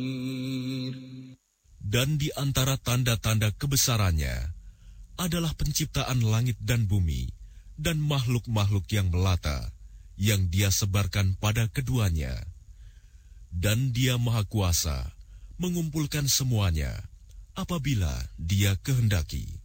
Dan di antara tanda-tanda kebesarannya adalah penciptaan langit dan bumi dan makhluk-makhluk yang melata yang Dia sebarkan pada keduanya. Dan Dia Maha Kuasa mengumpulkan semuanya apabila Dia kehendaki.